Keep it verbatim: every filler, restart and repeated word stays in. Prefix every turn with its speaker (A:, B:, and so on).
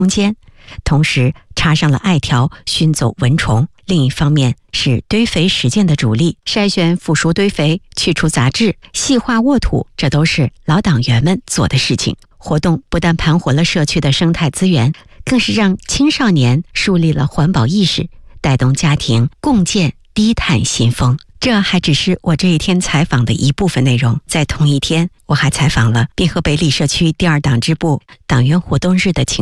A: 空间，同时插上了艾条熏走蚊虫。另一方面是堆肥实践的主力，筛选腐熟堆肥，去除杂质，细化沃土，这都是老党员们做的事情。活动不但盘活了社区的生态资源，更是让青少年树立了环保意识，带动家庭共建低碳新风。这还只是我这一天采访的一部分内容，在同一天，我还采访了滨河北里社区第二党支部党员活动日的情